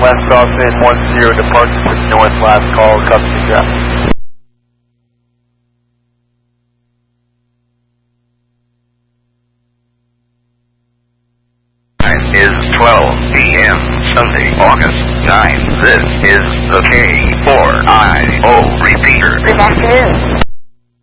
West Crossing 10, departure to the north, last call, custody traffic. Is 12 p.m. Sunday, August 9. This is the K4IO repeater. Good afternoon.